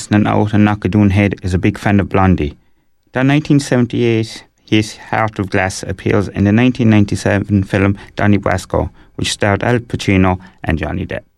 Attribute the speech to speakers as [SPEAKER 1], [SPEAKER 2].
[SPEAKER 1] listening out in Knockadoon Head is a big fan of Blondie. The 1978 hit Heart of Glass appears in the 1997 film Donnie Brasco, which starred Al Pacino and Johnny Depp.